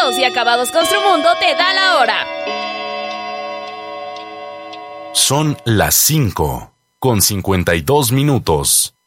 Terminados y acabados Construmundo te da la hora. Son las 5:52.